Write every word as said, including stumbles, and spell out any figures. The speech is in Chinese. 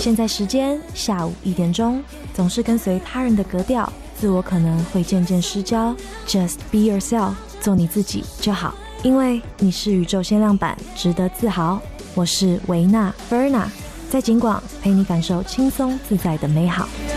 现在时间下午一点钟，总是跟随他人的格调，自我可能会渐渐失焦。Just be yourself， 做你自己就好，因为你是宇宙限量版，值得自豪。我是维娜 Verna， 在景广陪你感受轻松自在的美好。